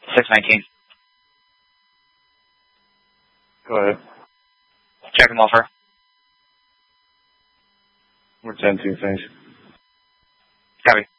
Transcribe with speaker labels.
Speaker 1: 619.
Speaker 2: Go ahead.
Speaker 1: Check them offer.
Speaker 2: We're 10-2, thanks.
Speaker 1: Copy.